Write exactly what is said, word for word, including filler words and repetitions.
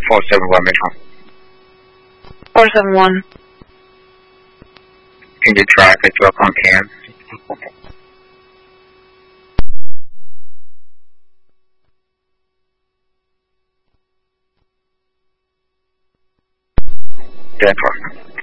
four seven one Metro. four seven one. Can you try pick you up on cam? Denver.